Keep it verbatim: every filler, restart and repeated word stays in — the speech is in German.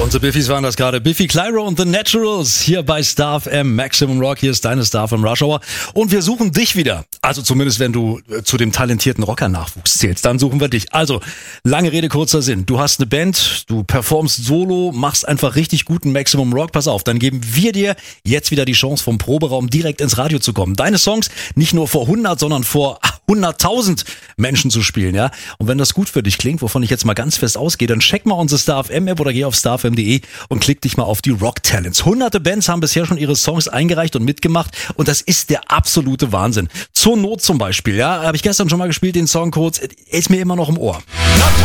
Unsere Biffys waren das gerade. Biffy Clyro und The Naturals hier bei Star F M Maximum Rock. Hier ist deine Star F M Rush Hour. Und wir suchen dich wieder. Also zumindest, wenn du zu dem talentierten Rocker-Nachwuchs zählst, dann suchen wir dich. Also, lange Rede, kurzer Sinn. Du hast eine Band, du performst solo, machst einfach richtig guten Maximum Rock. Pass auf, dann geben wir dir jetzt wieder die Chance, vom Proberaum direkt ins Radio zu kommen. Deine Songs nicht nur vor hundert, sondern vor hunderttausend Menschen zu spielen, ja. Und wenn das gut für dich klingt, wovon ich jetzt mal ganz fest ausgehe, dann check mal unsere Star F M App oder geh auf star f m punkt d e und klick dich mal auf die Rock Talents. Hunderte Bands haben bisher schon ihre Songs eingereicht und mitgemacht und das ist der absolute Wahnsinn. Zur Not zum Beispiel, ja, habe ich gestern schon mal gespielt, den Songcode, ist mir immer noch im Ohr.